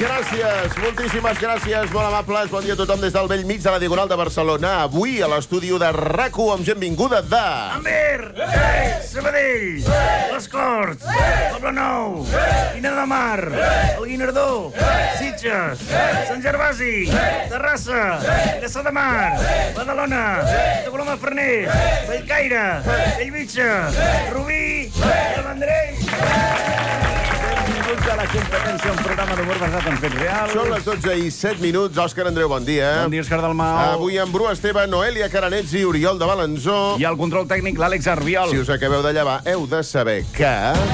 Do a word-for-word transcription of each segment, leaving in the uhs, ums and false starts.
gràcies, moltíssimes gràcies, molt amables. Bon dia a tothom des del vell mig de la Diagonal de Barcelona. Avui a l'estudi de R A C U amb gent vinguda de... Amber, eh, Sabadell, Les Corts, Poble Nou, Pina de Mar, el Guinardó, Sitges, Sant Gervasi, Terrassa, Caçà de Mar, Badalona, de Coloma Farners, Bellcaire, Bellvitge, Rubí i el Vendrell. Benvinguts a La Competència, un programa d'humor basat en fets reals. Són les dotze i set minuts. Òscar Andreu, bon dia. Bon dia, Òscar Dalmau. Avui amb Bru Esteve, Noelia Caranets i Oriol de Balanzó. I al control tècnic, l'Àlex Arbiol. Si us acabeu de llevar, heu de saber que...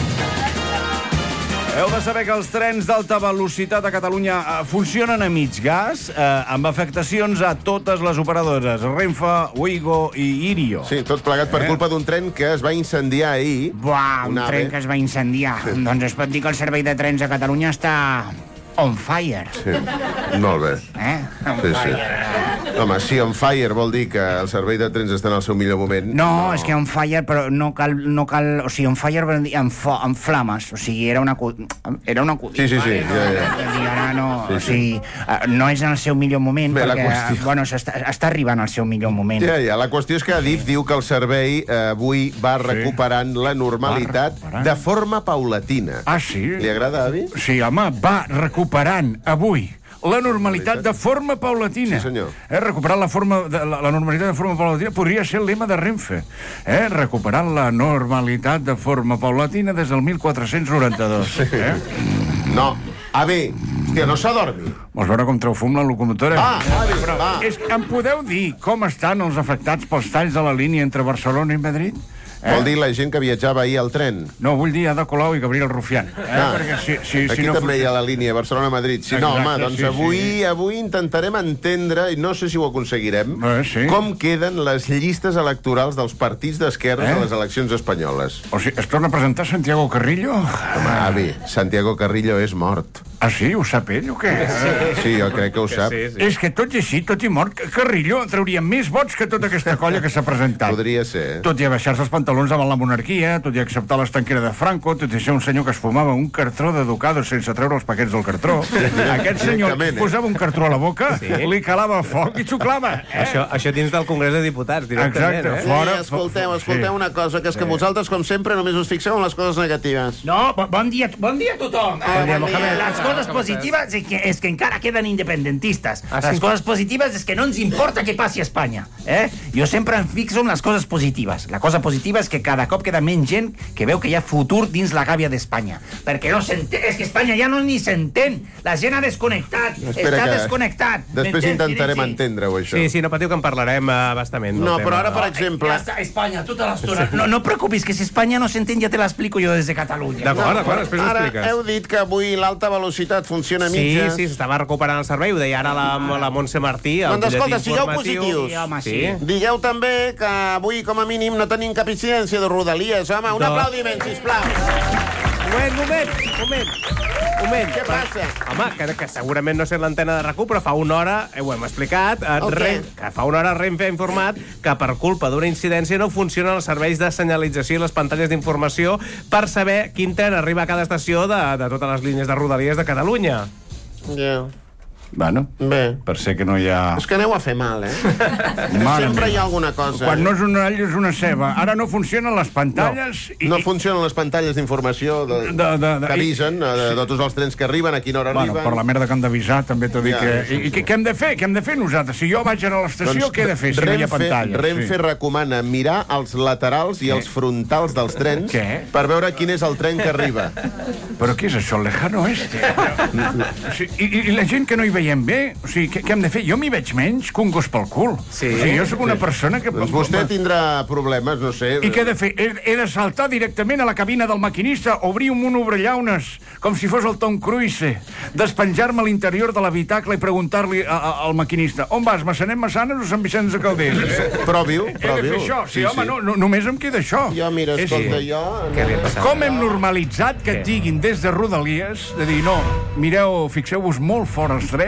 Heu de saber que els trens d'alta velocitat a Catalunya eh, funcionen a mig gas, eh, amb afectacions a totes les operadores, Renfe, Ouigo i Irio. Sí, tot plegat per Eh? culpa d'un tren que es va incendiar ahir. Buah, un Un ave. tren que es va incendiar. Sí. Doncs es pot dir que el servei de trens a Catalunya està on fire. Sí, molt bé. Eh? On Sí, sí. fire. Home, si on fire vol dir que el servei de trens està en el seu millor moment. No, no, és que on fire, però no cal... No cal o sigui, on fire vol dir en, fo, en flames. O sigui, era una... Era una acudit. Sí, sí, sí, ja, ja. És a dir, ara no... Sí, O sigui, eh, no és en el seu millor moment, Bé, la perquè... qüestió- Bueno, està, està arribant al seu millor moment. Ja, ja. La qüestió és que Adif diu que el servei eh, avui va recuperant la normalitat Va recuperant. de forma paulatina. Ah, sí? Li agrada, avi? Sí, home, va recuperant avui la normalitat de forma paulatina. Sí, senyor. Eh, recuperar la, forma de, la, la normalitat de forma paulatina podria ser el lema de Renfe. Eh, recuperant la normalitat de forma paulatina des del mil quatre-cents noranta-dos. Sí. Eh? No. Avi, hòstia, no s'adormi. Vols veure com treu fum la locomotora? Va, avi, va. És, em podeu dir com estan els afectats pels talls de la línia entre Barcelona i Madrid? Eh? Vol dir la gent que viatjava ahir al tren? No, vull dir Ada Colau i Gabriel Rufián. Eh? Ah. Perquè si, si, Aquí si no... també hi ha la línia Barcelona-Madrid. Si no, Exacte, home, doncs sí, avui, sí. avui intentarem entendre, i no sé si ho aconseguirem, Eh, sí. com queden les llistes electorals dels partits d'esquerres Eh? a les eleccions espanyoles. O sigui, es torna a presentar Santiago Carrillo? Home, avi, Santiago Carrillo és mort. Ah, sí? Ho sap ell o què? Sí. Sí, jo crec que ho sap. sí, sí. És que tot i així, tot i mort, Carrillo trauria més vots que tota aquesta colla que s'ha presentat. Podria ser. Tot i baixar-se els pantalons davant la monarquia, tot i acceptar l'estanquera de Franco, tot i ser un senyor que es fumava un cartró de Ducados sense treure els paquets del cartró. Aquest senyor Directament, es eh? posava un cartró a la boca, sí. li calava foc i xuclava. Eh? Això, això dins del Congrés de Diputats, directament, Exacte. eh? Fora- Ei, escolteu, sí. escolteu una cosa, que és que vosaltres, com sempre, només us fixeu en les coses negatives. No, bon, bon dia, bon dia a tothom. Ah, bon Eh, dia. Las cosas positivas es que, es que encara queden independentistas. Ah, Las sí? cosas positivas es que no ens importa què passi a Espanya. Eh? Jo sempre em fixo en les coses positives. La cosa positiva és que cada cop queda menys gent que veu que hi ha futur dins la gàbia d'Espanya. Perquè no s'entén, és que Espanya ja no ni s'entén. La gent ha desconnectat, Espera està que desconnectat. Després M'entens, intentarem Silenci? entendre-ho, això. Sí, sí, no patiu que en parlarem uh, bastament. del No, tema. però ara, per Eh, exemple... Ja està, Espanya, tota l'estona. No, no preocupis, que si Espanya no s'entén ja te l'explico jo des de Catalunya. D'acord, d'acord, després ho Ara expliques. heu dit que avui l'alta velocitat funciona a Sí, mitges. sí, s'estava recuperant el servei, ho deia ara la, la Montse Martí, el Doncs escolta, butlletí sigueu informatiu. positius. Sí, home, sí. Sí. Digueu també que avui, com a mínim, no tenim cap incidència de rodalies. Home, un No. aplaudiment, sisplau. Moment, moment, moment. moment. Què passa? Home, que, que segurament no sé l'antena de RAC u, però fa una hora, eh, ho hem explicat, eh, El què? Ren, que fa una hora Renfe ha informat que per culpa d'una incidència no funcionen els serveis de senyalització i les pantalles d'informació per saber quin tren arriba a cada estació de, de totes les línies de rodalies de Catalunya. Ja. Bueno, Bé. per ser que no hi ha... És que aneu a fer mal, eh? Mare Sempre meva. hi ha alguna cosa. Quan no és una olla és una ceba. Ara no funcionen les pantalles... No funcionen les pantalles d'informació de, De- de- de- que avisen de, de tots els trens que arriben, a quina hora Bueno, arriben. per la merda que han d'avisar, també t'ho dic Ja, que... sí, I, i què, què hem de fer? Què hem de fer nosaltres? Si jo vaig a l'estació, què he de fer si no hi ha pantalles? Doncs Renfe Sí. recomana mirar els laterals i els frontals dels trens Què? per veure quin és el tren que arriba. Però què és això, el lejano este? O sigui, i, I la gent que no hi veiem bé, o sigui, què, què hem de fer? Jo m'hi veig menys que un gos pel cul. Sí. O sigui, jo sóc una persona que... Doncs vostè tindrà problemes, no sé. I què he de fer? He, he de saltar directament a la cabina del maquinista, obrir un monobrellaunes, com si fos el Tom Cruise, despenjar-me a l'interior de l'habitacle i preguntar-li a- a- al maquinista on vas, Massanet Massanes o Sant Vicenç de Calders? Pròvio, He de pròvio. fer això? Sí, home, No, no, només em queda això. Jo, mira, És- escolta, jo... Què li ha passat? Com hem normalitzat que et diguin des de Rodalies de dir, no, mireu, fixeu-vos molt fora els trens,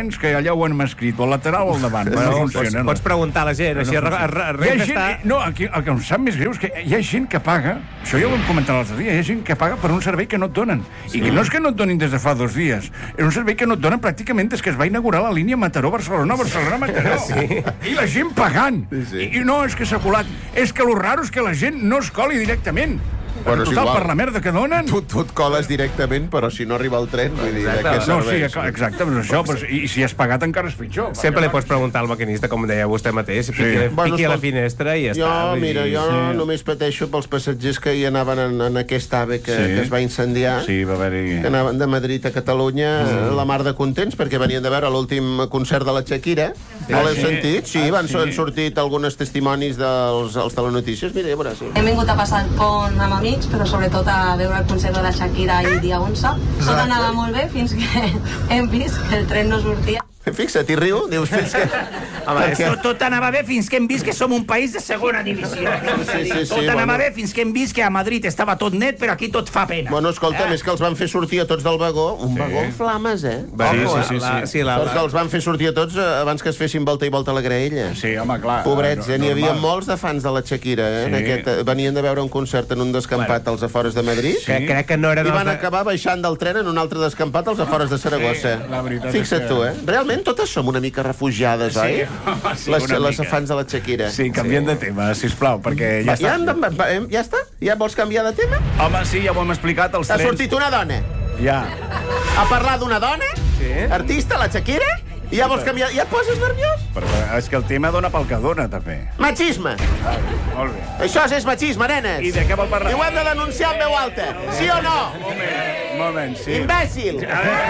trens que allà ho han escrit, o al lateral o al davant. No, no funciona. Pots preguntar a la gent, així no Renfe està... No, aquí, el que em sap més greu és que hi ha gent que paga, això ja ho hem comentat l'altre dia, hi ha gent que paga per un servei que no et donen. Sí. I que no és que no et donin des de fa dos dies, és un servei que no et donen pràcticament des que es va inaugurar la línia Mataró-Barcelona, Barcelona-Mataró. Sí. I la gent pagant. Sí, sí. I, I no és que s'ha colat, és que lo raro és que la gent no es coli directament. Bueno, total, per la merda que donen... Tu, tu et coles directament, però si no arriba el tren, vull dir, de què serveix? No, sí, exacte, però això, però, i, i si has pagat encara és pitjor. Sempre li pots preguntar al maquinista, com deia vostè mateix, si sí. piqui, bueno, piqui a la finestra i ja jo, està. Mira, jo sí. només pateixo pels passatgers que hi anaven en, en aquest AVE que, sí. que es va incendiar, sí, va haver-hi... que anaven de Madrid a Catalunya, mm. la mar de contents, perquè venien de veure l'últim concert de la Shakira. Sí. No l'heu sí. sentit? Sí, ah, van sí. han sortit alguns testimonis dels els telenotícies. Mira, ja veuràs. Sí. Hem vingut a passar el pont amb amics, però sobretot a veure el concert de la Shakira ahir dia onze. Tot anava molt bé fins que hem vist que el tren no sortia. Fixa't, i riu, dius fins que... Home, perquè... tot, tot anava bé fins que hem vist que som un país de segona divisió. Sí, sí, sí, tot anava bueno. bé fins que hem vist que a Madrid estava tot net, però aquí tot fa pena. Bueno, escolta, eh? més que els van fer sortir a tots del vagó, un sí. vagó en flames, eh? Va, sí, sí, sí, la, sí. sí la, la... Perquè els van fer sortir a tots abans que es fessin volta i volta a la graella. Sí, home, clar. Pobrets, eh? N'hi havia molts de fans de la Shakira, eh? Sí. En aquest, venien de veure un concert en un descampat bueno. als afores de Madrid. Sí. Que, crec que no eren I van de... acabar baixant del tren en un altre descampat als afores de Saragossa. Sí, fixa't tu, eh? Realment totes som una mica refugiades, oi? Sí, les, les fans de la Shakira. Sí, canviem sí. de tema, sisplau, perquè ja Va, està. Ja, ja està? Ja vols canviar de tema? Home, sí, ja ho hem explicat, els trens... trens... Ha sortit una dona. Ja. Ha parlat d'una dona? Sí. Artista, la Shakira? I ja vols canviar... Ja et poses nerviós? Però és que el tema dona pel que dona, també. Machisme. Ah, molt bé. Això és machisme, nenes. I de què vol parlar? I ho hem de denunciar en veu alta. Sí o no? Un moment, un moment, sí. Imbècil.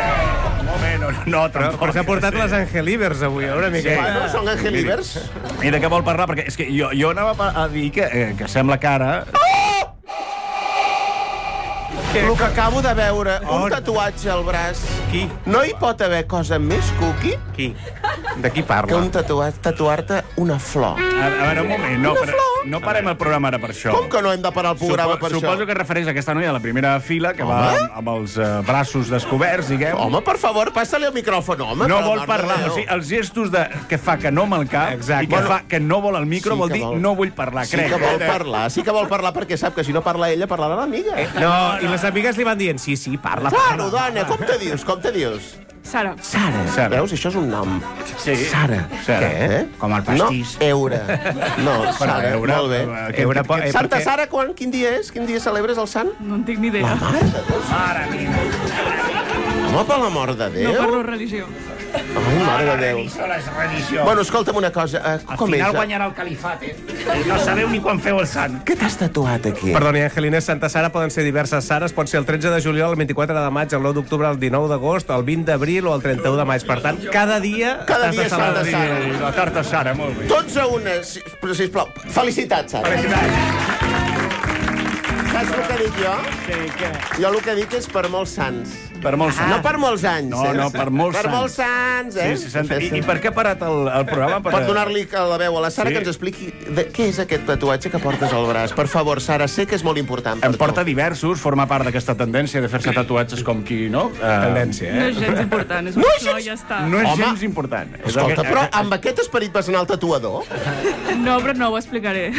Un moment, no, no tampoc. Però s'ha portat les Angelivers avui, una mica. Sí. Bueno, són Angelivers. I de què vol parlar? Perquè és que jo, jo anava a dir que, eh, que sembla que ara... Oh! El que acabo de veure, un tatuatge al braç. Qui? No hi pot haver cosa més cookie Qui? De qui parla? que un tatuat, tatuar-te una flor. A, a veure, un moment, no, Una però, flor? no parem el programa ara per això. Com que no hem de parar el programa Supo, per suposo això? que es refereix a aquesta noia de la primera fila que Home? va amb, amb els uh, braços descoberts, diguem. Home, per favor, passa-li el micròfon, home. No per vol amor de parlar, Déu. o sigui, els gestos de, que fa que no amb el cap Exacte. i que Bueno, fa que no vol el micro sí vol que dir vol. no vull parlar, Sí crec. que vol eh? parlar, sí que vol parlar perquè sap que si no parla ella, parlarà l'amiga. Eh, no, i les amigues li van dient, sí, sí, parla, Claro, parla. dona, com te dius, com te dius? Sara. Sara. Sara. Veus, això és un nom. Sí. Sara. Sara. Què? Com el pastís. No, Eura. No, Sara, Eura, molt bé. que- Eura, po- eh, Santa perquè- Sara, quan, quin dia és? Quin dia celebres el sant? No en tinc ni idea. La mare de Déu. Mare meva. Home, per l'amor de Déu. No parlo religió. Ai, mare de Déu. Religió, la religió. Bueno, escolta'm una cosa. Uh, Al com final és? guanyarà el califat, eh? No sabeu ni quan feu el sant. Què t'has tatuat aquí? Perdoni, Angelines, Santa Sara poden ser diverses Sares, pot ser el tretze de juliol, el vint-i-quatre de maig, el nou d'octubre, el dinou d'agost, el vint d'abril o el trenta-u de maig. Per tant, cada dia... Cada t'has de dia és Santa celebrar. Sara. Sí, la tarta Sara, molt bé. Tots a una, si, però sisplau, felicitats, Sara. Saps el que dic jo? Sí, què? Jo el que dic és per molts sants. Per molts Ah. anys. No per molts anys. No, eh? no, per molts per sants. molts sants, eh? Sí, seixanta. I, I per què ha parat el, el programa? Per donar-li la veu a la Sara, Sí. que ens expliqui de, què és aquest tatuatge que portes al braç. Per favor, Sara, sé que és molt important per En porta tu. diversos, forma part d'aquesta tendència de fer-se tatuatges com qui, no? Uh, Tendència, No eh? és gens important, és No una és flor gens- i ja està. No és Home. gens important. És Escolta, el que- però amb aquest esperit vas anar al tatuador? No, però no ho explicaré.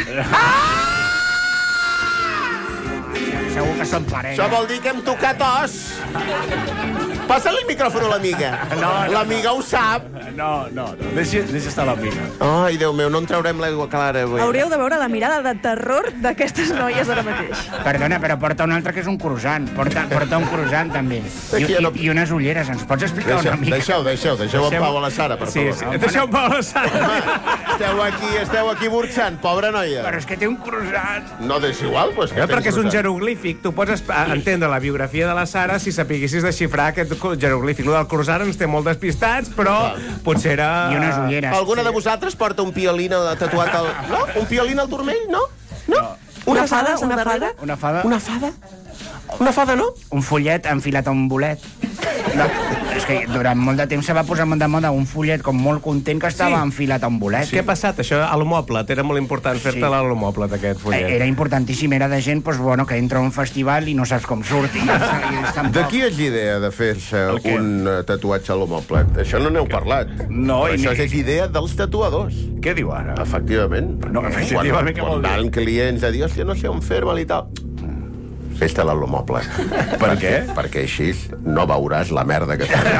Segur que són parella. Això vol dir que hem tocat os. Passa-li el micròfon a l'amiga. No, no, L'amiga ho sap. No, no, no. Deixa, deixa estar l'amiga. Ai, Déu meu, no en traurem l'aigua clara avui. Hauríeu de veure la mirada de terror d'aquestes noies ara mateix. Perdona, però porta un altre que és un croissant. Porta, porta un croissant, també. I, Aquí ja no- i, I unes ulleres. Ens pots explicar Deixeu, una mica? deixeu, deixeu, deixeu en pau a la Sara, per Sí, favor. sí. Deixeu pau a la Sara. Esteu aquí, esteu aquí burxant, pobra noia. Però és que té un croissant. No, és igual, doncs que Eh, perquè és un tens jeroglífic. Tu pots esp- entendre la biografia de la Sara si sapiguessis desxifrar aquest co- jeroglífic. Lo del croissant ens té molt despistats, però potser era... I unes ulleres. Alguna de vosaltres porta un piolín tatuat al... No? Un piolín al turmell, no? No? Una fada, una darrere? fada. Una fada... Una fada? Una fada, no? Un follet enfilat a un bolet. No, és que durant molt de temps se va posar de moda un fullet com molt content que estava Sí. enfilat a un bolet. Què ha passat? Això a l'homòplat, era molt important fer-te Sí. a l'homòplat, aquest fullet. Era importantíssim, era de gent pues, bueno, que entra a un festival i no saps com surt. I, i tampoc... De qui és l'idea de fer-se un eh, tatuatge a l'omòplat? Això no n'heu parlat. No, i Això ni- és idea dels tatuadors. Què diu ara? Efectivament. No, efectivament, què quan, vol dir? quan van clients a dir, hòstia, no sé on fer-me'l i tal. Fes-te-la a l'omòplat. Per què? Perquè així no veuràs la merda que fas.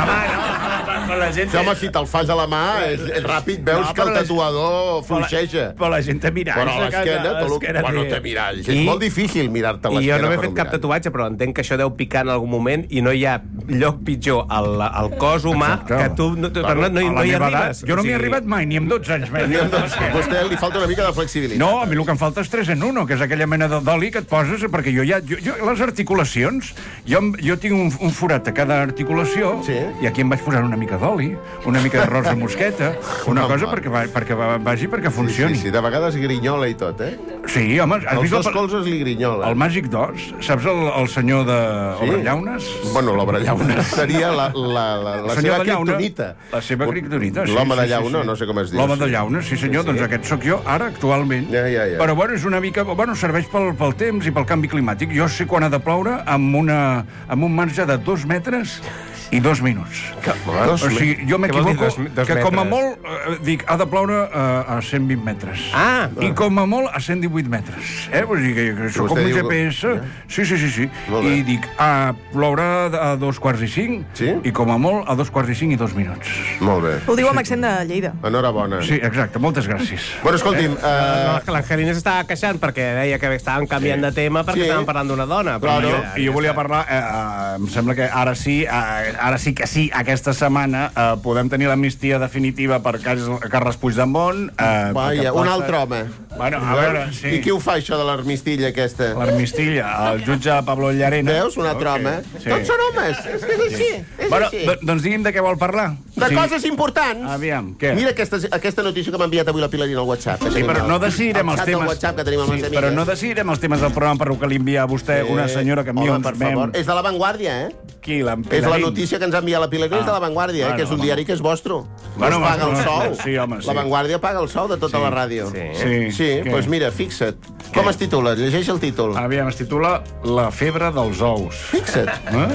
Però la gent... Sí, home, si te'l fas a la mà, és, és ràpid, veus No, que el però la- tatuador fluixeja. Però la gent té miralls. Però a l'esquena, tot el... bueno, té miralls. És I- molt difícil mirar-te a I l'esquena. jo no m'he per fet un cap mirall. tatuatge, però entenc que això deu picar en algun moment i no hi ha lloc pitjor al, al cos humà Exacte. que tu no, tu, Bueno, no, no, a no, la hi meva arribes. edat, jo no O m'hi he sigui, arribat mai, ni amb dotze anys. Més. Ni amb dos- A vostè li falta una mica de flexibilitat. No, a mi el que em falta és tres en uno, que és aquella mena de- d'oli que et poses, perquè jo ja... Jo, jo, les articulacions, jo, em- jo tinc un, un forat a cada articulació, Sí. i aquí em vaig posar una mica d'oli, una mica de rosa mosqueta, una Home. cosa perquè, va, perquè va, vagi perquè funcioni. Sí, sí, de vegades grinyola i tot, eh? Sí, home, has Els vist dos el, colzes li grinyola. el Màgic d'Oz? Saps el, el senyor de Sí? Obrellaunes? Bueno, l'obra llauna seria la, la, la, la El senyor seva de Llauna, criptonita. La seva criptonita, sí. L'home de sí, sí, llauna, sí. no sé com es diu. L'home de sí. llauna, sí senyor, Sí, sí. doncs aquest sóc jo, ara, actualment. Ja, ja, ja. Però bueno, és una mica... Bueno, serveix pel, pel temps i pel canvi climàtic. Jo sé quan ha de ploure amb, una, amb un marge de dos metres i dos minuts. Dos O sigui, jo Què vol dir m'equivoco dos- dos que com a metres? molt, eh, dic, ha de ploure eh, a cent vint metres. Ah! I com a molt a cent divuit metres. Eh? Vull dir que, que sóc com Vostè un diu- G P S. Sí, sí, sí, sí. Molt bé. I dic, a plourà a dos quarts i cinc, Sí? i com a molt a dos quarts i cinc i dos minuts. Molt bé. Ho diu amb accent de Lleida. Enhorabona. Sí, exacte, moltes gràcies. Bueno, escolti'm... No, Eh, L'Angelina s'estava queixant perquè deia que estaven canviant de tema perquè Sí. estaven parlant d'una dona. Però Claro. mira, I jo volia parlar, eh, eh, em sembla que ara sí, eh, ara sí que sí, aquesta setmana eh, podem tenir l'amnistia definitiva per Carles, Carles Puigdemont. Eh, Vaja, perquè un passa- altre home. Bueno, a veure, sí. I qui ho fa, això de l'armistilla, aquesta? L'armistilla, el jutge Pablo Llarena. Veus? Un altre home. Sí. Tots són homes. És que és així. És Bueno, així. do- doncs digui'm de què vol parlar. De Sí. coses importants. Aviam, què? Mira aquesta, aquesta notícia que m'ha enviat avui la Pilarina al WhatsApp. que Sí, tenim però al- no decidirem al els xat del temes... WhatsApp que tenim amb sí, les amigues. però no decidirem els temes del programa per que li envia a vostè una senyora que envia Home, uns per favor. mems. És de La Vanguardia, eh? Qui, la És la notícia que ens ha enviat la Pilarina, és de La Vanguardia, eh? Bueno, Que és un home. diari que és vostre. Bueno, Us paga el home, sou. sí, home, sí. La Vanguardia paga el sou de tota la ràdio. Sí. Sí, Què? doncs mira, fixa't. Com es titula? Llegeix el títol. Aviam, es titula La febre dels ous. Fixa't.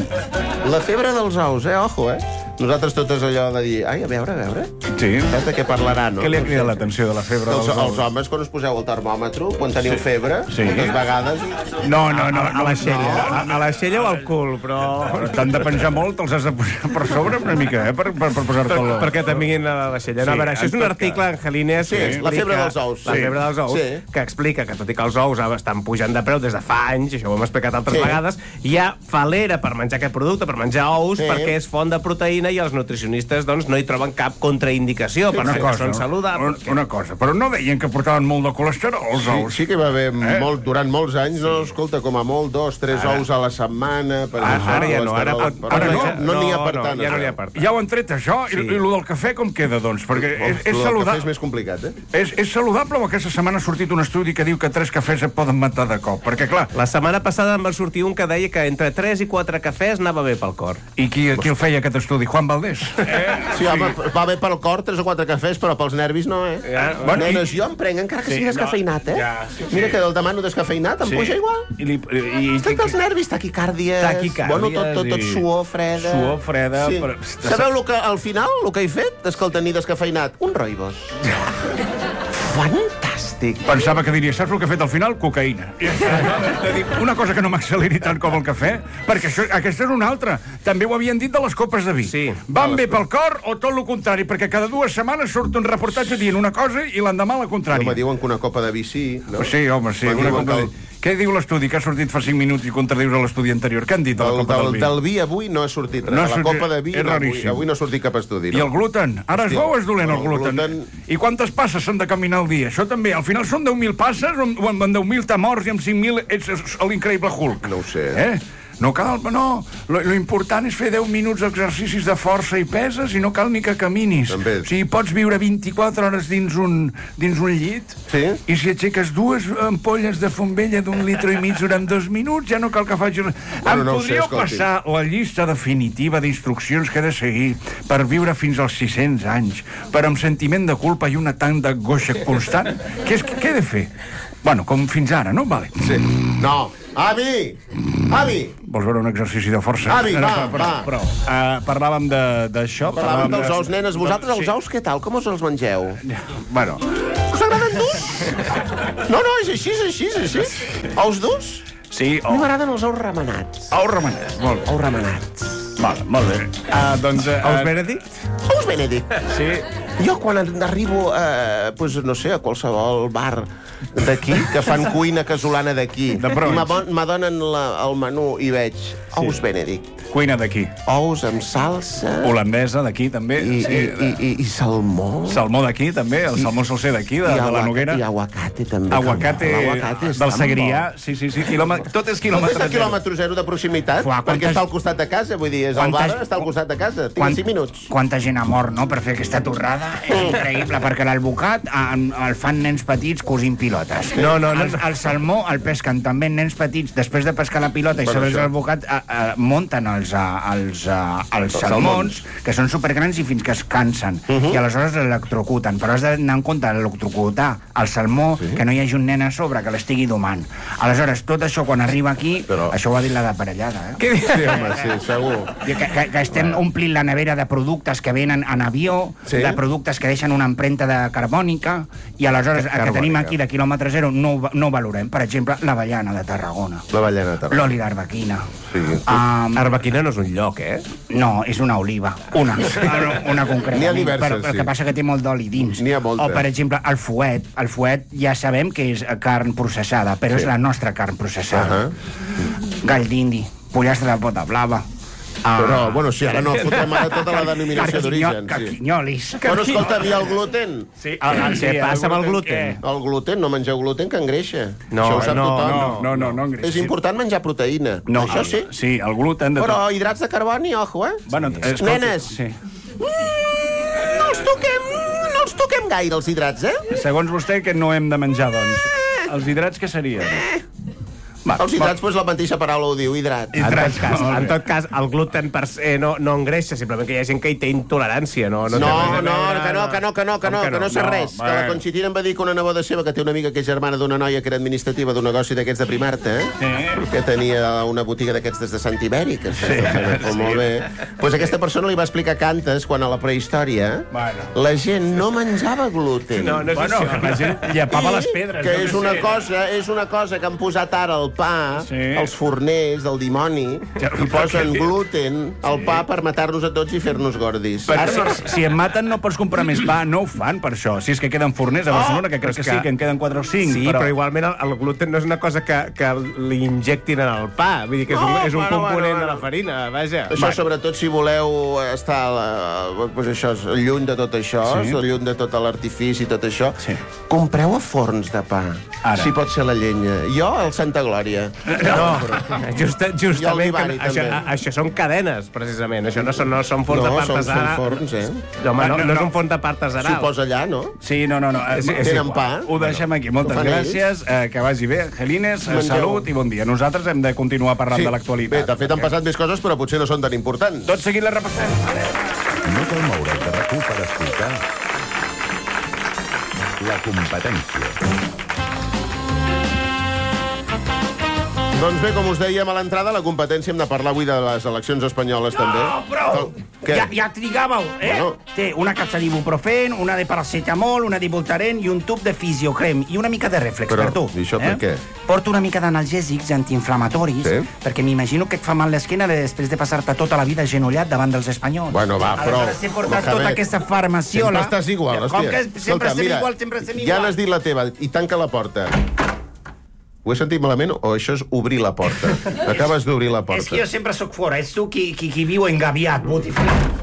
Eh? La febre dels ous, eh? Ojo, eh? Nosaltres tot és allò de dir, ai, a veure, a veure. Sí. Saps de què parlarà, no? Què li ha cridat l'atenció de la febre Els, dels els ous? homes, quan us poseu al termòmetre, quan teniu febre, Sí. moltes vegades... No, no, no. a la xella. A, a la xella o al cul, però... Però t'han de penjar molt, te'ls has de posar per sobre una mica, eh? Per, per, per posar-te'l... perquè t'amiguin a la xella. No, a Sí, veure, això és en un tot article, cas. Angelines, Sí, que la explica- febre dels ous. La Sí. febre dels ous, Sí. que explica que tot i que els ous ara estan pujant de preu des de fa anys, això ho hem explicat altres Sí. vegades, hi ha falera per menjar aquest producte, per menjar ous, Sí. perquè és font de proteïna i els nutricionistes doncs, no hi troben cap contraindicació, Una perquè cosa, són saludables. una, una cosa, però no deien que portaven molt de colesterol, els Sí, ous. sí que va haver Eh? molt, durant molts anys, no, escolta, com a molt, dos, tres Ara. ous a la setmana... Per Ara, això, ara ja no, ara, colesterol, ara però no, no n'hi ha no, per no, tant. ja no això. n'hi ha per tant. Ja ho han tret, això? I, Sí. I el del cafè com queda, doncs? Perquè és, és, El del saludable. cafè és més complicat, eh? És, és saludable o aquesta setmana ha sortit un estudi que diu que tres cafès et poden matar de cop? Perquè, clar, La setmana passada em va sortir un que deia que entre tres i quatre cafès anava bé pel cor. i qui, qui el feia aquest estudi? Juan Valdés? Eh? Sí, home, va bé pel cor, tres o quatre cafès, però pels nervis no, eh? Ja, Bueno, bueno, Nenes, jo em prenc encara que Sí, sigui no, descafeinat, eh? ja, sí, sí. Mira que el demano descafeinat, em puja igual. I, li, i, Estic pels nervis, taquicàrdies... Taquicàrdies Bueno, tot, tot, tot i- suor freda... Suor freda, Sí. però- Sabeu lo que, al final, el que he fet? És que el tenir descafeinat. Un roibos. Fantàstic. Pensava que diria, saps el que he fet al final? Cocaïna. I ja està. De dir, una cosa que no m'acceleri tant com el cafè, perquè això, aquesta és una altra. També ho havien dit de les copes de vi. Sí. Van bé pel cor o tot el contrari? Perquè cada dues setmanes surt un reportatge dient una cosa i l'endemà la No, contrària. me diuen que una copa de vi sí, no? Sí, home, sí. Me Una diuen copa que de... el- Què diu l'estudi que ha sortit fa cinc minuts i contradius a l'estudi anterior? Què han dit de la Del, copa del, del vi? del vi avui no ha sortit res. No ha De la sortit- copa de vi és no, avui, raríssim. avui no ha sortit cap estudi. I No? el gluten? Ara es Hòstia, veu o és dolent el el gluten? gluten- I quantes passes s'han de caminar al dia? Això també. Al final són deu mil passes o amb, o amb deu mil t'ha morts i amb cinc mil ets l'increïble Hulk? No ho sé. Eh? No cal, no. Lo, lo important és fer deu minuts d'exercicis de força i peses i no cal ni que caminis. També. O sigui, pots viure vint-i-quatre hores dins un, dins un llit Sí. i si aixeques dues ampolles de font vella d'un litre i mig durant dos minuts, ja no cal que facis res. Bueno, Em no ho sé, podríeu escolti. passar la llista definitiva d'instruccions que he de seguir per viure fins als sis-cents anys, però amb sentiment de culpa i una tant d'angoixa constant? Què, és, què he de fer? Bueno, com fins ara, no? Vale. Sí. No. Avi! Avi! Vols veure un exercici de força? Avi, No, va, però, però, va. però, uh, parlàvem de- d'això. Parlàvem dels de- ous, nenes. Vosaltres, els Sí. ous, què tal? Com us els mengeu? Bueno, Us agraden durs? No, no, és així, és així, és així. Ous durs? sí, A mi o, m'agraden els ous remenats. ous remenats. Molt bé. Ous remenats. Vale, molt bé. Uh, doncs... Uh, Ous Benedict? Ous Benedict. Sí. Jo, quan arribo, eh, pues, no sé, a qualsevol bar d'aquí, que fan cuina casolana d'aquí, De Brons. m'adon- m'adonen la- el menú i veig ous Benedict. Cuina d'aquí. Ous amb salsa Holandesa d'aquí, també. i, sí, i, i, i, i salmó. Salmó d'aquí, també. El salmó sol ser d'aquí, de, I de la aguaca- Noguera. I aguacate, també. Aguacate, L'aguacate és del tan Segrià. bo. Sí, sí, sí. Quilòmetre, tot és Tot és quilòmetre de quilòmetre zero de proximitat, Fuà, perquè quantes- està al costat de casa, vull dir, és el quantes- bar, està al costat de casa, tinc Quant- cinc minuts. Quanta gent ha mort, no?, per fer aquesta torrada. És increïble, perquè l'albocat el, el fan nens petits cosint pilotes. No, no, no. El, el salmó el pesquen també nens petits. Després de pescar la pilota i Bueno, sobre això. l'albocat eh, eh, munten els, eh, els, eh, els salmons, que són supergrans i fins que es cansen. I aleshores l'electrocuten. Però has d'anar en compte d'electrocutar el salmó, que no hi hagi un nen a sobre que l'estigui domant. Aleshores, tot això, quan arriba aquí, Però- això ho ha dit la d'aparellada, eh? Què dius? Sí, home, sí, segur. Que, que, que estem omplint la nevera de productes que venen en avió, Sí? de productes que deixen una empremta de carbònica, i aleshores el que Carbònica. tenim aquí de quilòmetre zero no, ho va- no ho valorem. Per exemple, l'avellana de Tarragona, L'avellana de Tarragona. l'oli d'arbequina. Sí. Um, Arbequina no és un lloc, eh? no, és una oliva. Una, una concreta. N'hi ha diverses, però, però el sí. que passa que té molt d'oli dins. N'hi ha molta. O, per exemple, el fuet. El fuet ja sabem que és carn processada, però Sí. és la nostra carn processada. Ahà. Gall d'indi, pollastre de pota blava. Ah, Però, bueno, sí, ara no fotem ara tota la denominació d'origen. Sí. Carquinyolis. Bueno, escolta, i el gluten? Sí, Què passa amb el gluten? El gluten, no mengeu gluten, que engreixa. No, Això ho sap no, tothom. No, no, no, no És engreixi. important menjar proteïna. No, Això sí. El, sí, el gluten... De Però hidrats de carboni, ojo, eh? Bueno, escolta, Nenes. Sí. Mm, no els toquem, no els toquem gaire, els hidrats, eh? Segons vostè, què no hem de menjar, doncs? Els hidrats què serien? Va, Els hidrats, doncs la mateixa paraula ho diu, hidrat. En tot, Hidrats, cas, molt bé. en tot cas, el gluten per se no, no engreixa, simplement que hi ha gent que hi té intolerància. No, no, No, té res a no, veure, que no, que no, que no, que no, que no sé No, res. Que va. la Conchitina em va dir que una neboda seva, que té una amiga que és germana d'una noia que era administrativa d'un negoci d'aquests de Primarta, eh? que tenia una botiga d'aquests des de Sant Ibèric, que sí, sí, molt bé. Pues aquesta persona li va explicar cantes quan a la prehistòria Bueno. la gent no menjava gluten. No, no és Bueno, això. que la gent llepava les pedres. que jo és què una sé. cosa, és una cosa que han posat ara al pa, Sí. els forners del dimoni, Ja, i posen perquè- gluten al pa per matar-nos a tots i fer-nos gordis. Perquè Ara no... si, si em maten no pots comprar més pa, no ho fan per això. Si és que queden forners a Barcelona, que crec que, que- sí, que en queden quatre o cinc. Sí, però, però igualment el, el gluten no és una cosa que, que li injectin en el pa. Vull dir que és un, No, és un bueno, component bueno, de la bueno. farina, vaja. Això, sobretot, si voleu estar eh, pues això, lluny de tot això, Sí. lluny de tot l'artifici i tot això, Sí. compreu a forns de pa, Ara. si pot ser la llenya. Jo, al Santa Glòria. No, just, justament, I el Divari, que, això, també. a- això són cadenes, precisament. Això no són, no són forns No, de pa són- artesà. són forns, eh? No, home, no, No, no, és no. un forn de pa artesanal. S'ho posa allà, no? Sí, no, no, no. Eh, Sí, és Tenen igual. pa. Ho deixem aquí. Moltes Ho fan gràcies. Eh, que vagi bé. Angelines, eh, Mengeu. salut i bon dia. Nosaltres hem de continuar parlant de Bé, l'actualitat. de fet, han passat més coses, però potser no són tan importants. Tot seguit la repassem. No cal moure's de RAC u per escoltar La competència. Doncs bé, com us dèiem a l'entrada, la competència hem de parlar avui de les eleccions espanyoles, també. No, prou! Què? Ja, ja trigàveu, eh? Bueno. Té una capsa d'ibuprofèn, una de paracetamol, una de Voltaren i un tub de fisiocrem i una mica de reflex Però, per tu. i això per què? Porto una mica d'analgèsics antiinflamatoris, Sí. perquè m'imagino que et fa mal l'esquena després de passar-te tota la vida genollat davant dels espanyols. Bueno, va, prou. Aleshores t'he portat Mohamed, tota aquesta farmaciola. Sempre estàs igual, hòstia. Com que sempre Escolta, estem mira, igual, sempre estem ja igual. n'has dit la teva i tanca la porta. Ho he sentit malament o això és obrir la porta? Acabes d'obrir la porta. És que jo sempre sóc fora, és tu qui, qui, qui viu engaviat, botifler.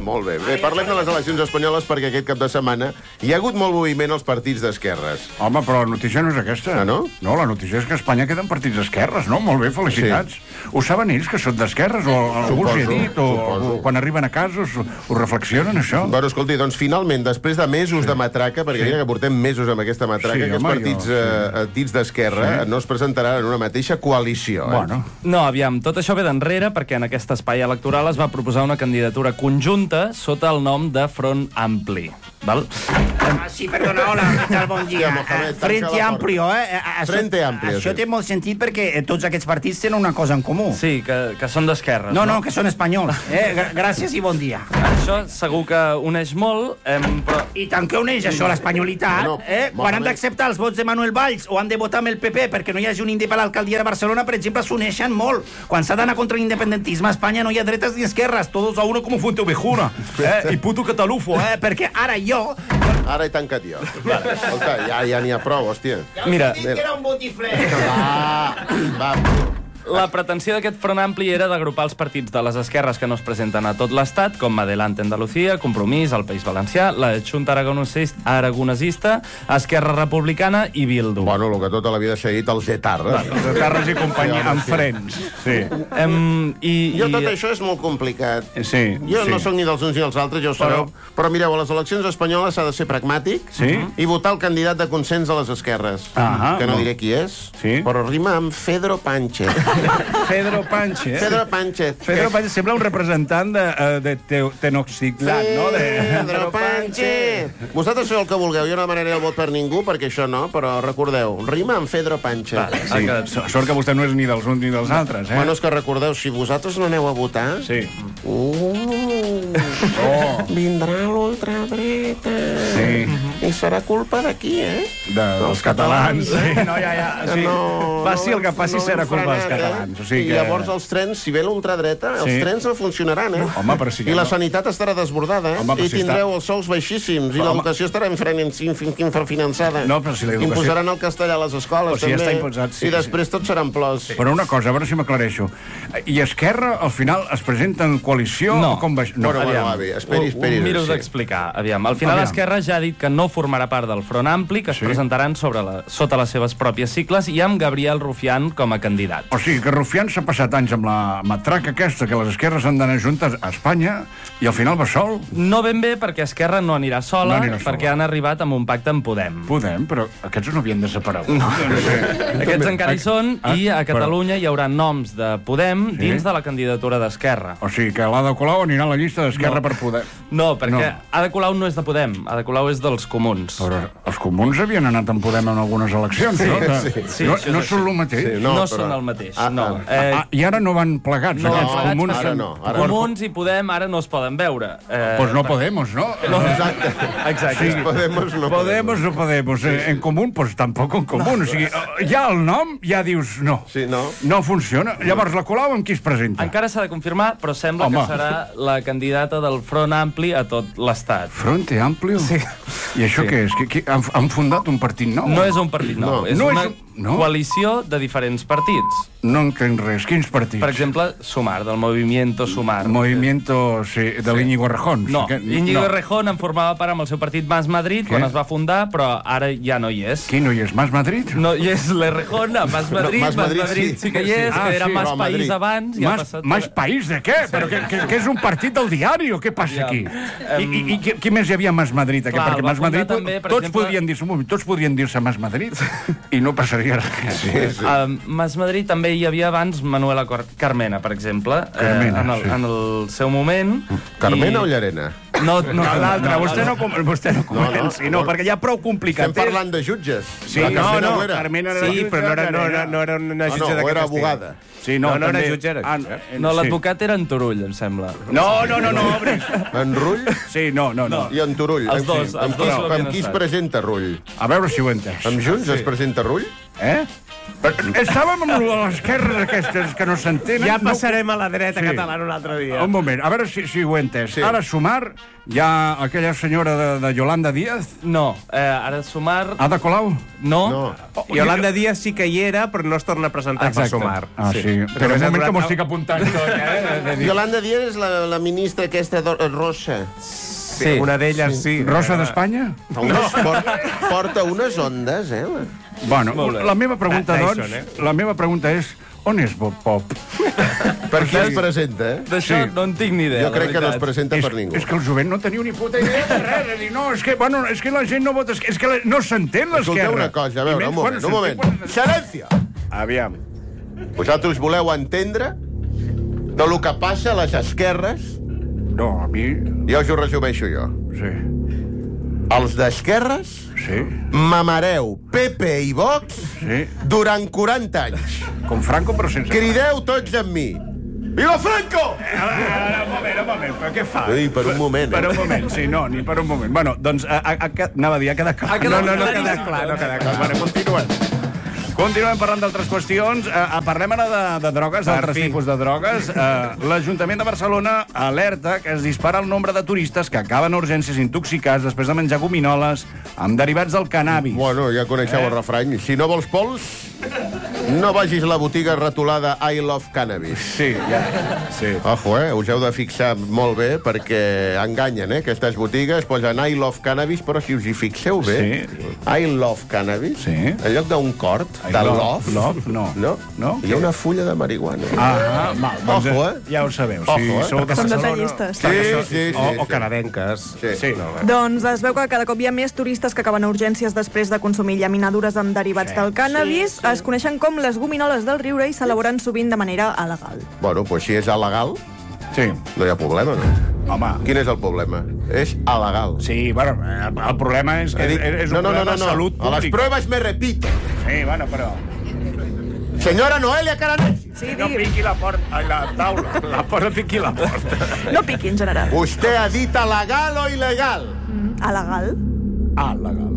molt bé. Bé, parlem de les eleccions espanyoles perquè aquest cap de setmana hi ha hagut molt moviment als partits d'esquerres. Home, però la notícia no és aquesta. Ah, no? No, la notícia és que a Espanya queden partits d'esquerres, no? Molt bé, felicitats. Sí. Ho saben ells, que són d'esquerres? O algú els hi ha dit? O, o quan arriben a casa us, ho reflexionen, això? Bueno, escolti, doncs finalment, després de mesos sí. de matraca, perquè sí. mira que portem mesos amb aquesta matraca, sí, aquests home, partits jo, sí. eh, d'esquerra sí. no es presentaran en una mateixa coalició. Eh? Bueno. No, aviam, tot això ve d'enrere perquè en aquest espai electoral es va proposar una candidatura conjunta sota el nom de Front Ampli. Val? Ah, sí, perdona, hola, què tal, bon dia. Sí, Mohamed, Frente Amplio, eh? Això, Frente Amplio. Això sí. té molt sentit perquè tots aquests partits tenen una cosa en comú. Sí, que, que són d'esquerres. No, no, que són espanyols. Eh? Gràcies i bon dia. Això segur que uneix molt, eh, però... I tant que uneix això l'espanyolitat, no, eh? Quan han d'acceptar els vots de Manuel Valls o han de votar amb el P P perquè no hi hagi un indi per l'alcaldia de Barcelona, per exemple, s'uneixen molt. Quan s'ha d'anar contra l'independentisme a Espanya no hi ha dretes ni esquerres, todos a uno como fuente ovejuna. Eh? I puto catalufo, eh? Perquè ara jo... Ara he tancat jo. Vale, escolta, ja ja n'hi ha prou, hòstia. Mira, que era un botifler. Va, va. la pretensió d'aquest front ampli era d'agrupar els partits de les esquerres que no es presenten a tot l'Estat, com Adelante Andalucía, Compromís, el País Valencià, la Junta Aragonesista, Esquerra Republicana i Bildu. Bueno, el que tota la vida s'ha dit, els etarres. Els etarres i companyia, sí, amb frens. Sí. Um, i, jo tot i... això és molt complicat. Sí, jo sí. no sóc ni dels uns ni dels altres, ja ho sabeu. Però, però mireu, a les eleccions espanyoles s'ha de ser pragmàtic sí? i votar el candidat de consens de les esquerres. Ah, que no no. diré qui és, sí? però rima amb Pedro Pánchez. Pedro Pánchez. Pedro Pánchez. Pedro Pánchez sembla un representant de, de te Tenochtitlan, no? De... Pedro Pánchez. Vosaltres feu el que vulgueu, jo no demanaré el vot per ningú, perquè això no, però recordeu, rima amb Pedro Pánchez. Vale, sí. Sort que vostè no és ni dels uns ni dels altres, eh? Bueno, és que recordeu, si vosaltres no aneu a votar... Sí. Uh, oh. Vindrà l'ultradreta. Sí. I serà culpa d'aquí, eh? De, dels catalans. catalans. Sí, no, ja, ja. Sí. No, passi el que passi, no serà culpa dels frenat, catalans. Eh? O sigui I que... llavors els trens, si ve l'ultradreta, els sí. trens no funcionaran, eh? Home, però sí que I la no. sanitat estarà desbordada, eh? Home, I si tindreu està... els sous baixíssims, i Home. l'educació estarà infrafinançada. No, però si l'educació... Imposaran el castellà a les escoles, o sigui, també. Ja està imposat, sí, I després sí. tot seran plors. Però una cosa, a veure si m'aclareixo. I Esquerra, al final, es presenta en coalició? No. O com va... No, bueno, aviam. bueno, avi, esperi, esperi. Ho miro sí. d'explicar. Aviam, al final Aviam. Esquerra ja ha dit que no formarà part del Front Ampli, que es Sí. presentaran sobre la, sota les seves pròpies cicles i amb Gabriel Rufián com a candidat. O sigui, que Rufián s'ha passat anys amb la matraca aquesta, que les esquerres han d'anar juntes a Espanya, i al final va sol? No ben bé, perquè Esquerra no anirà sola, No anirà sola. perquè han arribat amb un pacte amb Podem. Podem, però aquests no havien desaparegut. No. no sé. Aquests encara hi són, Ah, i a però- Catalunya hi haurà noms de Podem Sí? dins de la candidatura d'Esquerra. O sigui, que l'Ada Colau anirà a la llista d'Esquerra No. per Podem. No, perquè No. Ada Colau no és de Podem, Ada Colau és dels Comuns. Però els comuns havien anat en Podem en algunes eleccions, no? sí, sí, no, això és no així. són el mateix? Sí, No, no, no però- són el mateix, Ah, no. ah, Eh, Ah, I ara no van plegats, no, aquests plegats comuns. ara són- no, ara no. Comuns i Podem ara no es poden veure. Eh, Pues no Podemos, ¿no? No. Exacte. Exacte. Sí. Podemos, no Podemos o Podemos. Eh, En común, pues tampoc en común. O sigui, ja el nom, ja dius no. Sí, no. No funciona. Llavors, la Colau amb qui es presenta? Encara s'ha de confirmar, però sembla Home. que serà la candidata del Front Ampli a tot l'Estat. Fronte Amplio? Sí. I això Sí. què és? Que, que han, han fundat un partit nou? No és un partit nou, No. és No és una un- no? coalició de diferents partits. No entenc res. Quins partits? Per exemple, Sumar, del Movimiento Sumar. Movimiento sí, de Sí. l'Íñigo Errejón. No, Aquest- Íñigo no. Errejón en formava part amb el seu partit Más Madrid Què? quan es va fundar, però ara ja no hi és. Qui no hi és? Más Madrid? No hi és l'Errejón, a Más Madrid, No, Más Más Madrid, Madrid sí que hi sí. és, Ah, que era sí, Más però a País Madrid. abans, i ha Más, passat... más país de què? Però que, que, que és un partit del diari o què passa Ja. aquí? Em, I, i, i qui, qui més hi havia a Mas Madrid? Aquí? Clar, Perquè el va Mas Madrid, fundar també, per tots exemple- podrien dir-se, un moment, tots podrien dir-se Mas Madrid i no passaria res. Sí, sí. A Mas Madrid també hi havia abans Manuela Cor- Carmena, per exemple, Carmena, eh, en, el, sí. en el seu moment. Carmena I- o Llarena? No, no, L'altre, no, vostè no, com- vostè no comenci, no, no. perquè ja prou complicat. Estem parlant de jutges. Sí, La no, Carmena no, ho era. Carmena era Sí, jutge, però no era, no, era- era, no era una Ah, jutge no, o d'aquest era estil. abogada. Sí, no, No, no era també- jutge, era Ah, jutge. eh, No, sí. l'advocat era en Turull, em sembla. No, no, no, no, obris. En Rull Sí, no, no, no. i en Turull. Els dos, Amb els qui, dos ho havien amb qui es estat. presenta Rull? A veure si ho he entès. Amb Junts es presenta Rull? Eh? Estàvem amb les esquerres aquestes que no s'entenen. Ja passarem a la dreta Sí. catalana un altre dia. Un moment, a veure si, si ho he entès. Sí. Ara Sumar, hi ha aquella senyora de, de Yolanda Díaz. No, eh, ara Sumar... Ada Colau? No. No. Oh, Yolanda Díaz sí que hi era, però no es torna a presentar per Sumar. Ah, sí. sí. Però un moment que m'ho estic apuntant tot, eh? De dir- Yolanda Díaz és la, la ministra aquesta do- rossa. Sí, una d'elles sí. Rosa d'Espanya? Unes, porta, porta unes ondes, eh? Bueno, Molt bé. la meva pregunta, Dyson, doncs, eh? la meva pregunta és, on és Bob Pop? Per qui es presenta, eh? D'això Sí. no en tinc ni idea, Jo crec la que no es veritat. presenta És, per ningú. és que el jovent no teniu ni puta idea de res. De dir, no, és que, bueno, és que la gent no vota, és que, és que la, no s'entén l'esquerra. Escolteu una cosa, a veure, I un menys moment, quan un moment. s'entén quan- Silencio! Aviam. Vosaltres voleu entendre de lo que passa a les esquerres? No, a mi... Ja us ho resumeixo jo. Sí. Els d'esquerres Sí. mamareu P P i Vox Sí. durant quaranta anys. Com Franco, però sense... Crideu tots amb mi. Viva Franco! Ara, ara, un moment, un moment, però què fa? Ui, per un moment, Per eh? un moment, sí, no, ni per un moment. Bueno, doncs, a, a, a, anava a dir, ha quedat clar. Ha quedat no, no, no, ha claríssim. quedat clar, no ha quedat clar. Bueno, continuem. Continuem parlant d'altres qüestions. Uh, parlem ara de, de drogues, d'altres fi. tipus de drogues. Uh, L'Ajuntament de Barcelona alerta que es dispara el nombre de turistes que acaben a urgències intoxicats després de menjar gominoles amb derivats del cannabis. Bueno, ja coneixeu eh? el refrany. Si no vols pols, no vagis a la botiga retolada I Love Cannabis. Sí, ja. Sí. Ojo, eh? Us heu de fixar molt bé perquè enganyen, eh? Aquestes botigues posen I Love Cannabis, però si us hi fixeu bé, Sí. I Love Cannabis, Sí. en lloc d'un cort, I de love, love, love, no. no, No? hi ha una fulla de marihuana. Ah, mal, doncs, Ojo, eh? Ja ho sabeu. Ojo, Si eh? sou de Són Barcelona... detallistes. Sí, sí, sí. O, sí. o canadenques. Sí. Sí. No, Doncs es veu que cada cop hi ha més turistes que acaben a urgències després de consumir llaminadures amb derivats Sí, del cannabis. Es coneixen com les gominoles del riure i s'elaboren sovint de manera il·legal. Bueno, doncs si és il·legal, Sí. no hi ha problema, no? Home, Quin és el problema? És il·legal. sí, bueno, el, el problema és que He dit- és, és no, un no, no, problema no, de salut no. A les pública. pruebes me repito. Sí, bueno, però... Senyora Noelia Caranesi, Sí, No digui. piqui la porta, ai, la taula. La porta piqui la porta. No piqui, en general. vostè ha dit legal o il·legal? Mm, il·legal? Ah, legal.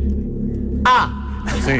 A. Sí.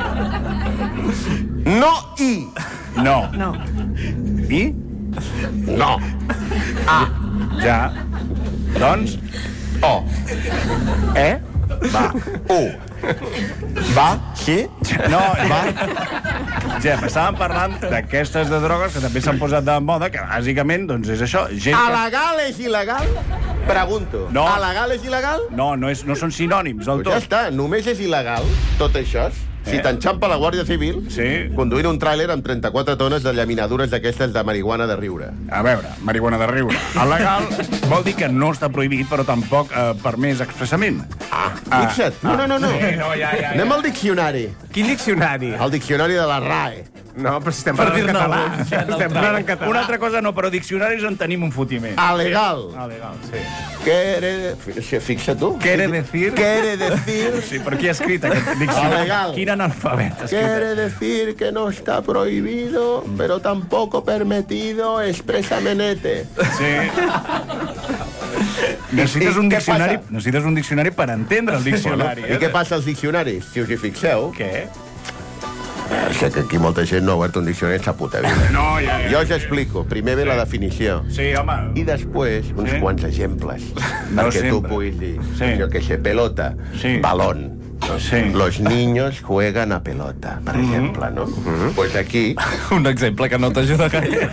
No I. No. No. I? No. A. Ja. Doncs... O. Eh? Va. U. Va. Sí. No, va. Ja, estàvem parlant d'aquestes de drogues que també s'han posat de moda, que bàsicament, doncs, és això. Gent que... Alegal és il·legal? Pregunto. No. Alegal és il·legal? No, no, és, no són sinònims del Pues ja tot. està, només és il·legal tot això. Si Eh? t'enxampa la Guàrdia Civil, Sí. conduint un tràiler amb trenta-quatre tones de llaminadures d'aquestes de marihuana de riure. A veure, marihuana de riure. El legal vol dir que no està prohibit, però tampoc eh, permès expressament. Ah, Ah, fixa't. No, no, no, no. Sí, no, ja, ja, ja. Anem al diccionari. Quin diccionari? Al diccionari de la R A E. No, però si estem parlant en català. Estem parlant en català. Una altra cosa no, però diccionaris en tenim un fotiment. Alegal. Ah, legal, sí. Quiere... Fi- Fixa tu. Quiere decir... Quiere decir... Sí, però qui ha escrit aquest diccionari? Alegal. Quin analfabet ha escrit? Quiere decir que no está prohibido, pero tampoco permitido expresamente. Sí. Necessites un I què diccionari, passa? necessites un diccionari per entendre el diccionari. I què passa als diccionaris? Si us hi fixeu... Què? Sé que aquí molta gent no ha obert un diccionari en sa puta vida. No, ja, ja. Jo us explico. Primer ve la definició. Sí, home. I després uns Sí. quants exemples. No perquè tu sempre. puguis dir, Sí. jo que sé, pelota, Sí. balón. Sí. Los niños juegan a pelota, per exemple, no? Pues aquí, Un exemple que no t'ajuda gaire.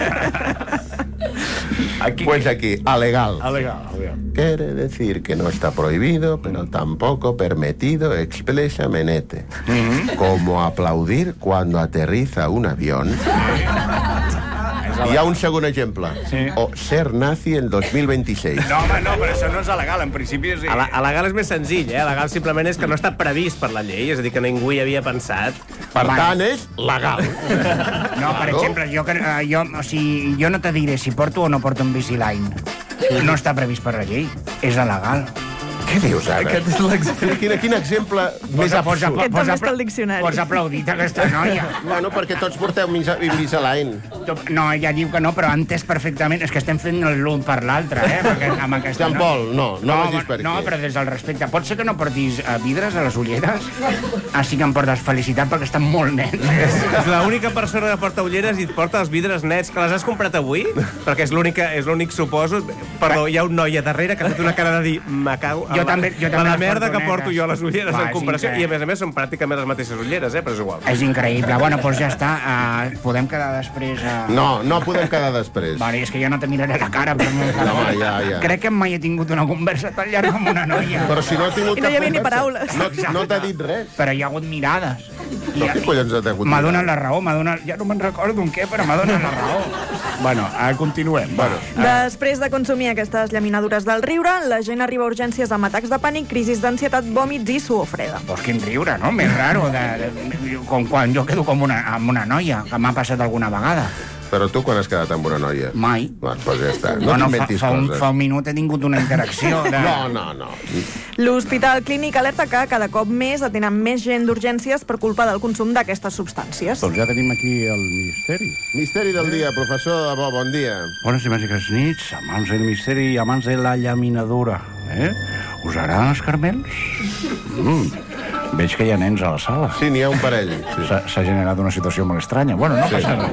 Aquí. pues aquí, alegal. Ah, legal. legal. Quiere decir que no está prohibido, pero tampoco permitido expresamente. Como aplaudir cuando aterriza un avión. Hi ha un segon exemple. Sí. O ser nazi en dos mil vint-i-sis. No, home, no, però això no és legal. En principi és... A la, a legal és més senzill, eh? A legal simplement és que no està previst per la llei, és a dir, que ningú hi havia pensat. Per tant, és legal. No, per exemple, jo, que- eh, jo, o sigui, jo no te diré si porto o no porto un Invisalign. No està previst per la llei. És il·legal. Què dius, ara? Aquest és l'exemple. Quin, quin exemple més Posa, posa, absurd. Aquest també posa, està al diccionari. posa aplaudit aquesta noia. Bueno, perquè tots porteu Invisalign. No, ella diu que no, però ha entès perfectament. És que estem fent l'un per l'altre, eh? Perquè amb aquesta Jean Paul, no, no vagis per No, aquí. però des del respecte. Pot ser que no portis uh, vidres a les ulleres? Així que em portes felicitat perquè estan molt nets. És l'única persona que porta ulleres i et porta els vidres nets. Que les has comprat avui? Perquè és l'únic, és l'únic suposo. Perdó, hi ha un noi a darrere que ha fet una cara de dir me cago en Jo la, també- jo també la les merda porto que porto netes. jo a les ulleres Va, en és comparació. I a increïble. més a més són pràcticament les mateixes ulleres, eh? Però és igual. És increïble. Bueno, doncs ja està. Uh, podem quedar després... Uh... No, no podem quedar després. Vale, és que jo no te miraré la cara, però... No, home, ja, ja. Crec que mai he tingut una conversa tan llarga amb una noia. Però si no ha tingut I no hi cap havia ni conversa. paraules. No, no t'ha dit res. Però hi ha hagut mirades. No, què collons t'ha hagut? M'ha donat la raó, m'ha donat... Ja no me'n recordo en què, però m'ha donat la raó. Bueno, uh, continuem. Bueno. Després de consumir aquestes llaminadures del riure, la gent arriba a urgències amb atacs de pànic, crisis d'ansietat, vòmits i suor freda. Pues quin riure, no? Més raro, de, de, com quan jo quedo com una, amb una noia, que m'ha passat alguna vegada. Però tu quan has quedat amb una noia? Mai. Bueno, doncs ja està. No Bueno, fa, t'inventis fa, un, coses. fa un minut he tingut una interacció. De... No, no, no. L'Hospital Clínic alerta que cada cop més atenen més gent d'urgències per culpa del consum d'aquestes substàncies. Doncs ja tenim aquí el misteri. Misteri del dia, professor de bo, bon dia. Bones i màgiques nits, amants del misteri i amants de la llaminadura. Eh? Us agraden els carmels? Mm. Veig que hi ha nens a la sala. Sí, n'hi ha un parell. Sí. S'ha s'ha generat una situació molt estranya. Bueno, no Sí. passa res.